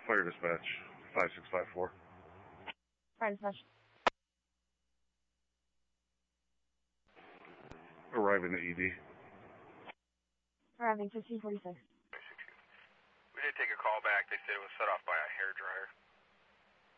Fire dispatch, 5654. Fire dispatch. Arriving at ED. Arriving 1546. We did take a call back. They said it was set off by a hairdryer.